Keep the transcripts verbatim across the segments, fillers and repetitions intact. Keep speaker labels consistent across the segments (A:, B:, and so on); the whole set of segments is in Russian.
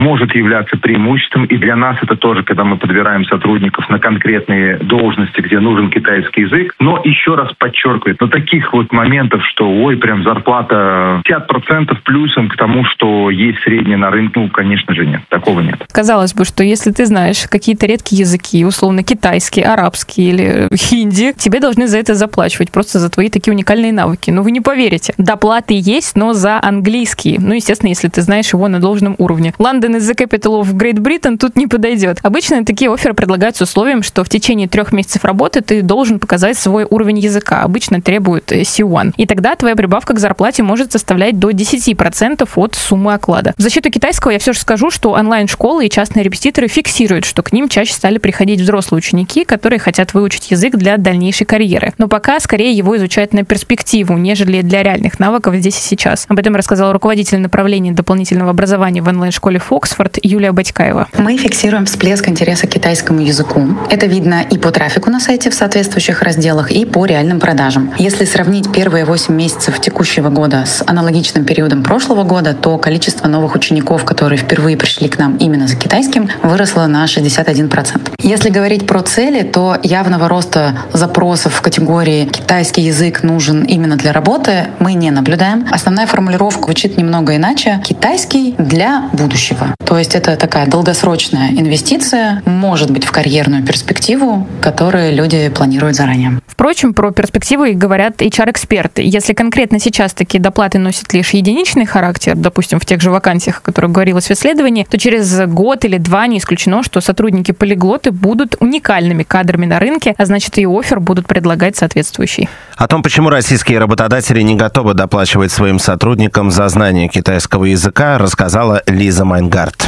A: может являться преимуществом. И для нас это тоже, когда мы подбираем сотрудников на конкретные должности, где нужен китайский язык. Но еще раз подчеркиваю, но таких вот моментов, что ой, прям зарплата пятьдесят процентов плюсом к тому, что есть средняя на рынке, ну, конечно же, нет. Такого нет.
B: Казалось бы, что если ты знаешь какие-то редкие языки, условно китайский, арабский или хинди, тебе должны за это заплачивать, просто за твои такие уникальные навыки. Но вы не поверите. Доплаты есть, но за английский. Ну, естественно, если ты знаешь его на должном уровне. London is the capital of Great Britain тут не подойдет. Обычно такие офферы предлагаются с условием, что в течение трех месяцев работы ты должен показать свой уровень языка. Обычно требуют си один. И тогда твоя прибавка к зарплате может составлять до десять процентов от суммы оклада. В защиту китайского я все же скажу, что онлайн-школы и частные репетиторы фиксируют, что к ним чаще стали приходить взрослые ученики, которые хотят выучить язык для дальнейшей карьеры. Но пока скорее его изучают на перспективу, нежели для реальных навыков здесь и сейчас. Об этом рассказала руководитель направления дополнительного образования в онлайн-школе Фоксфорд Юлия Батькаева.
C: Мы фиксируем всплеск интереса к китайскому языку. Это видно и по трафику на сайте в соответствующих разделах, и по реальным продажам. Если сравнить первые восемь месяцев текущего года с аналогичным периодом прошлого года, то количество новых учеников, которые впервые пришли к нам именно за китайским, выросло на шестьдесят один процент. Если говорить про цели, то явного роста запросов в категории «китайский язык нужен именно для работы» мы не наблюдаем. Основная формулировка звучит немного иначе. «Китайский для будущего». То есть это такая долгосрочная инвестиция, может быть, в карьерную перспективу, которую люди планируют заранее.
B: Впрочем, про перспективы говорят эйч ар-эксперты. Если конкретно сейчас такие доплаты носят лишь единичный характер, допустим, в тех же вакансиях, о которых говорилось в исследовании, то через год или два не исключено, что сотрудники-полиглоты будут уникальными кадрами на рынке, а значит и оффер будут предлагать соответствующий.
D: О том, почему российские работодатели не готовы доплачивать своим сотрудникам за знание китайского языка, рассказала Лиза Майнгард.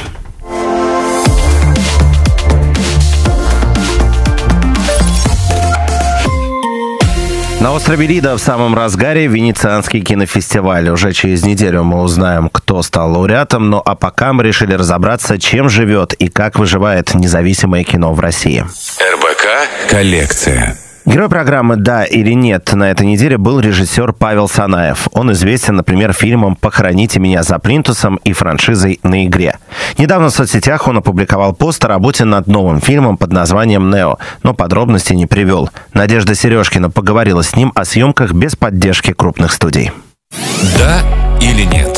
D: На острове Лида в самом разгаре Венецианский кинофестиваль. Уже через неделю мы узнаем, кто стал лауреатом, ну а пока мы решили разобраться, чем живет и как выживает независимое кино в России.
E: эр бэ ка «Коллекция».
D: Герой программы «Да или нет» на этой неделе был режиссер Павел Санаев. Он известен, например, фильмом «Похороните меня за плинтусом» и франшизой «На игре». Недавно в соцсетях он опубликовал пост о работе над новым фильмом под названием «Нео», но подробностей не привел. Надежда Сережкина поговорила с ним о съемках без поддержки крупных студий.
E: «Да или нет».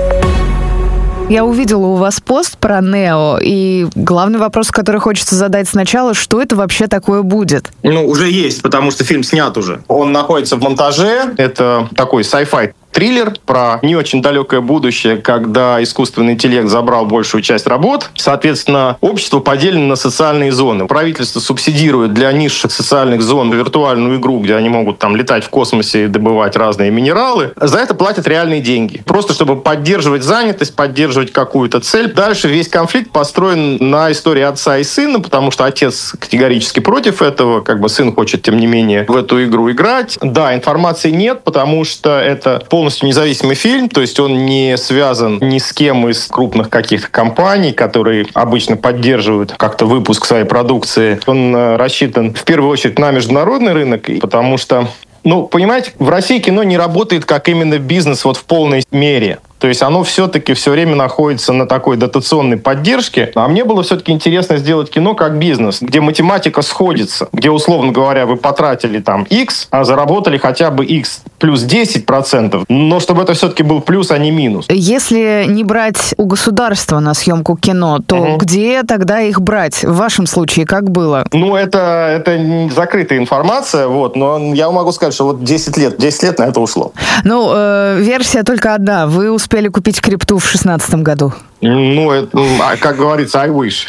F: Я увидела у вас пост про «Нео», и главный вопрос, который хочется задать сначала, что это вообще такое будет?
G: Ну, уже есть, потому что фильм снят уже. Он находится в монтаже. Это такой sci-fi триллер про не очень далекое будущее, когда искусственный интеллект забрал большую часть работ. Соответственно, общество поделено на социальные зоны. Правительство субсидирует для низших социальных зон виртуальную игру, где они могут там летать в космосе и добывать разные минералы. За это платят реальные деньги. Просто чтобы поддерживать занятость, поддерживать какую-то цель. Дальше весь конфликт построен на истории отца и сына, потому что отец категорически против этого. Как бы сын хочет, тем не менее, в эту игру играть. Да, информации нет, потому что это полностью независимый фильм, то есть он не связан ни с кем из крупных каких-то компаний, которые обычно поддерживают как-то выпуск своей продукции. Он рассчитан в первую очередь на международный рынок, потому что, ну, понимаете, в России кино не работает как именно бизнес вот в полной мере. То есть оно все-таки все время находится на такой дотационной поддержке. А мне было все-таки интересно сделать кино как бизнес, где математика сходится, где, условно говоря, вы потратили там X, а заработали хотя бы X плюс десять процентов, но чтобы это все-таки был плюс, а не минус.
F: Если не брать у государства на съемку кино, то угу. где тогда их брать? В вашем случае как было?
G: Ну, это, это закрытая информация, вот, но я могу сказать, что вот десять лет, десять лет на это ушло.
F: Ну, э, версия только одна. Вы успели купить крипту в шестнадцатом году.
G: Ну, это, как говорится, I wish.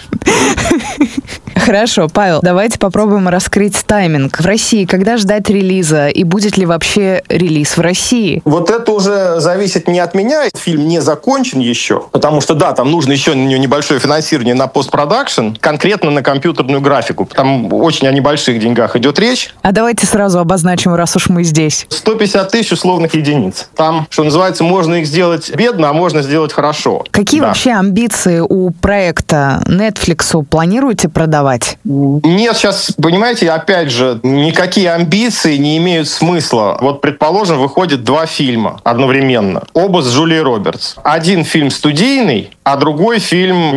F: Хорошо, Павел, давайте попробуем раскрыть тайминг. В России когда ждать релиза? И будет ли вообще релиз в России?
G: Вот это уже зависит не от меня. Фильм не закончен еще. Потому что, да, там нужно еще небольшое финансирование на постпродакшн, конкретно на компьютерную графику. Там очень о небольших деньгах идет речь.
F: А давайте сразу обозначим, раз уж мы здесь.
G: сто пятьдесят тысяч условных единиц. Там, что называется, можно их сделать бедно, а можно сделать хорошо.
F: Какие
G: да.
F: вообще амбиции у проекта Netflix планируете продавать? снимать?
G: Нет, сейчас, понимаете, опять же, никакие амбиции не имеют смысла. Вот, предположим, выходит два фильма одновременно. Оба с Джулией Робертс. Один фильм студийный, а другой фильм